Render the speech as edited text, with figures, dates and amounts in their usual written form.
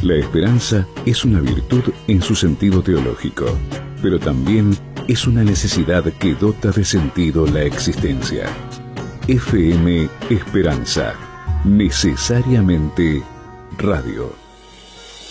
La esperanza es una virtud en su sentido teológico, pero también es una necesidad que dota de sentido la existencia. FM Esperanza, necesariamente radio.